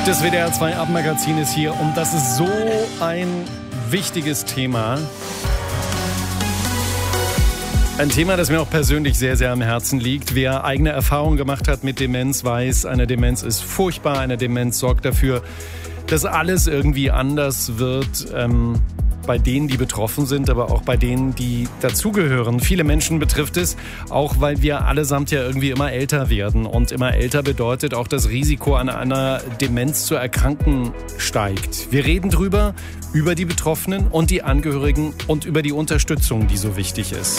Das WDR 2 Abendmagazin ist hier und das ist so ein wichtiges Thema. Ein Thema, das mir auch persönlich sehr, sehr am Herzen liegt. Wer eigene Erfahrungen gemacht hat mit Demenz, weiß, eine Demenz ist furchtbar. Eine Demenz sorgt dafür, dass alles irgendwie anders wird. Bei denen, die betroffen sind, aber auch bei denen, die dazugehören. Viele Menschen betrifft es, auch weil wir allesamt ja irgendwie immer älter werden. Und immer älter bedeutet auch das Risiko, an einer Demenz zu erkranken, steigt. Wir reden drüber, über die Betroffenen und die Angehörigen und über die Unterstützung, die so wichtig ist.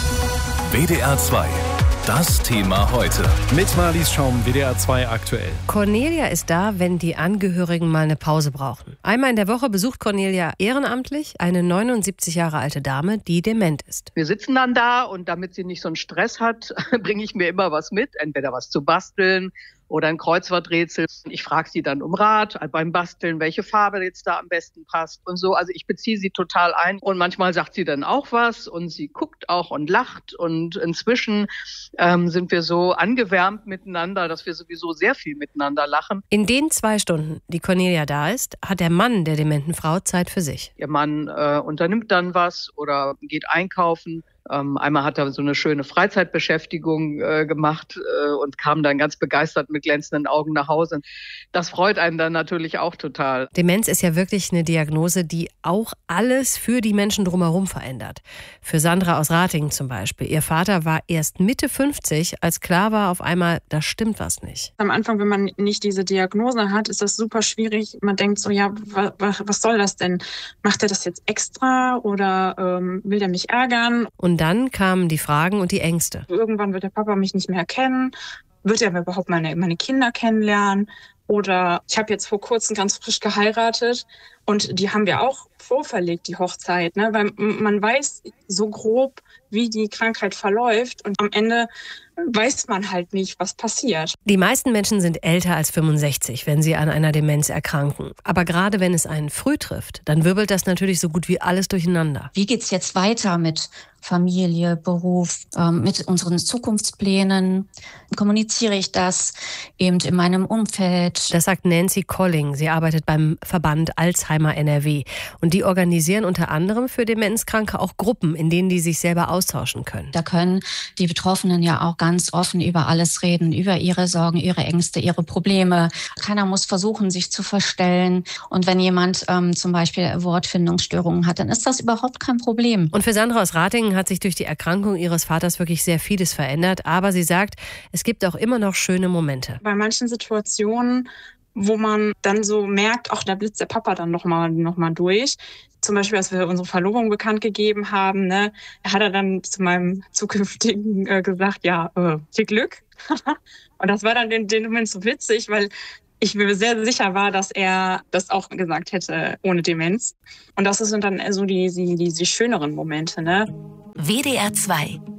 WDR 2. Das Thema heute. Mit Marlies Schaum, WDR 2 aktuell. Cornelia ist da, wenn die Angehörigen mal eine Pause brauchen. Einmal in der Woche besucht Cornelia ehrenamtlich eine 79 Jahre alte Dame, die dement ist. Wir sitzen dann da und damit sie nicht so einen Stress hat, bringe ich mir immer was mit. Entweder was zu basteln oder ein Kreuzworträtsel. Ich frage sie dann um Rat beim Basteln, welche Farbe jetzt da am besten passt und so. Also ich beziehe sie total ein und manchmal sagt sie dann auch was und sie guckt auch und lacht und inzwischen sind wir so angewärmt miteinander, dass wir sowieso sehr viel miteinander lachen. In den 2 Stunden, die Cornelia da ist, hat der Mann der dementen Frau Zeit für sich. Ihr Mann unternimmt dann was oder geht einkaufen. Einmal hat er so eine schöne Freizeitbeschäftigung gemacht und kam dann ganz begeistert mit glänzenden Augen nach Hause. Das freut einen dann natürlich auch total. Demenz ist ja wirklich eine Diagnose, die auch alles für die Menschen drumherum verändert. Für Sandra aus Ratingen zum Beispiel. Ihr Vater war erst Mitte 50, als klar war auf einmal, da stimmt was nicht. Am Anfang, wenn man nicht diese Diagnose hat, ist das super schwierig. Man denkt so, ja, was soll das denn? Macht er das jetzt extra oder will der mich ärgern? Und dann kamen die Fragen und die Ängste. Irgendwann wird der Papa mich nicht mehr erkennen. Wird er überhaupt meine Kinder kennenlernen? Oder ich habe jetzt vor kurzem ganz frisch geheiratet und die haben wir auch vorverlegt, die Hochzeit, ne? Weil man weiß so grob, wie die Krankheit verläuft und am Ende weiß man halt nicht, was passiert. Die meisten Menschen sind älter als 65, wenn sie an einer Demenz erkranken. Aber gerade wenn es einen früh trifft, dann wirbelt das natürlich so gut wie alles durcheinander. Wie geht's jetzt weiter mit Familie, Beruf, mit unseren Zukunftsplänen? Kommuniziere ich das eben in meinem Umfeld? Das sagt Nancy Colling. Sie arbeitet beim Verband Alzheimer NRW. Und die organisieren unter anderem für Demenzkranke auch Gruppen, in denen die sich selber austauschen können. Da können die Betroffenen ja auch ganz offen über alles reden, über ihre Sorgen, ihre Ängste, ihre Probleme. Keiner muss versuchen, sich zu verstellen. Und wenn jemand zum Beispiel Wortfindungsstörungen hat, dann ist das überhaupt kein Problem. Und für Sandra aus Ratingen hat sich durch die Erkrankung ihres Vaters wirklich sehr vieles verändert. Aber sie sagt, es gibt auch immer noch schöne Momente. Bei manchen Situationen, wo man dann so merkt, ach, da blitzt der Papa dann noch mal durch. Zum Beispiel, als wir unsere Verlobung bekannt gegeben haben, ne, hat er dann zu meinem zukünftigen gesagt, ja, viel Glück. Und das war dann in dem Moment so witzig, weil ich mir sehr sicher war, dass er das auch gesagt hätte ohne Demenz. Und das sind dann so die schöneren Momente, ne? WDR 2.